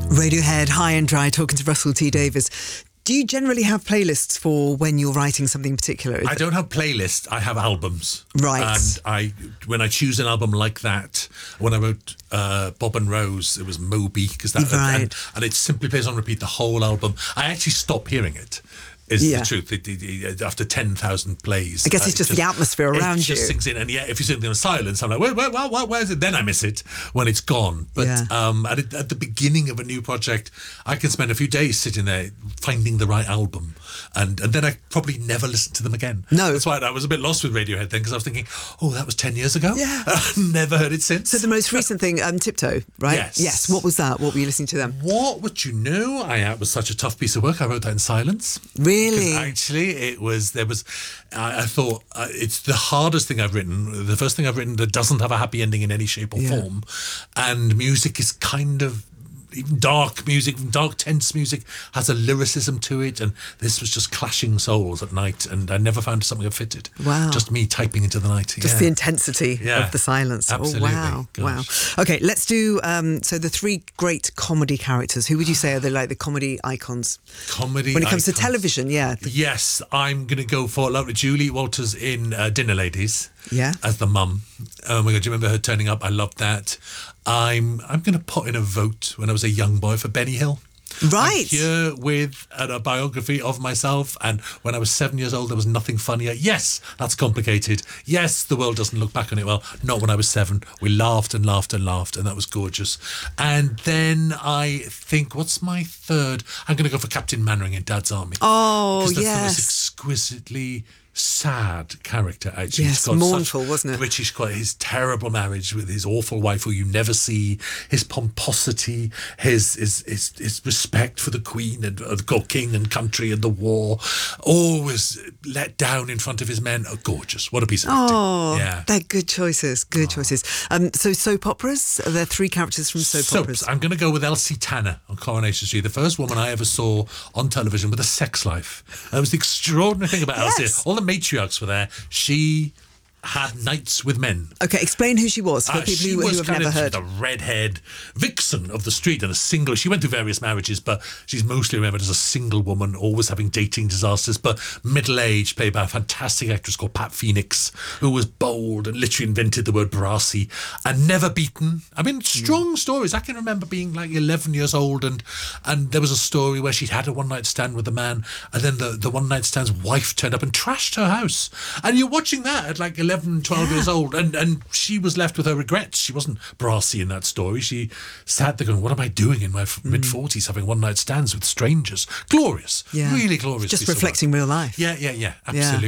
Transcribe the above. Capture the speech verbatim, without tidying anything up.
Radiohead, High and Dry, talking to Russell T Davies. Do you generally have playlists for when you're writing something particular? I don't have playlists. I have albums. Right. And I, when I choose an album like that, when I wrote uh, Bob and Rose, it was Moby, because that, Right. and, and it simply plays on repeat the whole album. I actually stop hearing it. Is Yeah. the truth. It, it, it, after ten thousand plays. I guess uh, it's it just the atmosphere around it just you. sinks in. And yeah, if you're sitting there in silence, I'm like, where, where, where, where, where is it? Then I miss it when it's gone. But Yeah. um, at, it, at the beginning of a new project, I can spend a few days sitting there finding the right album. And, and then I probably never listen to them again. No. That's why I was a bit lost with Radiohead then, because I was thinking, oh, that was ten years ago? Yeah. Never heard it since. So the most recent thing, um, Tiptoe, right? Yes. Yes. What was that? What were you listening to then? What would you know? I, it was such a tough piece of work. I wrote that in silence. Really? 'Cause actually, it was, there was, I, I thought, uh, it's the hardest thing I've written, the first thing I've written that doesn't have a happy ending in any shape or Yeah. form. And music is kind of, even dark music, dark, tense music has a lyricism to it. And this was just clashing souls at night. And I never found something that fitted. Wow. Just me typing into the night. Just yeah. the intensity Yeah. of the silence. Absolutely. Oh, wow. Gosh. Wow. Okay, let's do, um, so the three great comedy characters. Who would you say are the, like, the comedy icons? Comedy When it comes icons. to television, yeah. Yes, I'm going to go for lovely Julie Walters in uh, Dinner Ladies. Yeah. As the mum. Oh my God, do you remember her turning up? I loved that. I'm I'm going to put in a vote when I was a young boy for Benny Hill. Right. I'm here with a, a biography of myself, and when I was seven years old, there was nothing funnier. Yes, that's complicated. Yes, the world doesn't look back on it well. Not when I was seven. We laughed and laughed and laughed, and that was gorgeous. And then I think, what's my third? I'm going to go for Captain Mannering in Dad's Army. Oh, Because that's yes. the most exquisitely sad character, actually. Yes, He's got mournful, such wasn't it? British, quite his terrible marriage with his awful wife who you never see, his pomposity, his his his, his respect for the Queen and uh, the king and country and the war, always let down in front of his men. Oh, gorgeous. What a piece of acting. Oh, Yeah. they're good choices, good choices. Um, so soap operas, are there three characters from soap Soaps. operas? I'm going to go with Elsie Tanner on Coronation Street, the first woman I ever saw on television with a sex life. That was the extraordinary thing about Yes. Elsie. All the matriarchs were there. She had nights with men. Okay, explain who she was for Uh, people she who, was who have kind never of heard. the redhead vixen of the street and a single. She went through various marriages, but she's mostly remembered as a single woman, always having dating disasters, but middle-aged, played by a fantastic actress called Pat Phoenix, who was bold and literally invented the word brassy and never beaten. I mean, strong mm. stories. I can remember being like eleven years old, and and there was a story where she'd had a one-night stand with a man, and then the, the one-night stand's wife turned up and trashed her house. And you're watching that at like eleven, twelve Yeah. years old, and, and she was left with her regrets. She wasn't brassy in that story. She sat there going, what am I doing in my f- mm. mid-forties having one-night stands with strangers? Glorious. Yeah. Really glorious. Just piece of work. reflecting real life. Yeah, yeah, yeah. Absolutely. Yeah.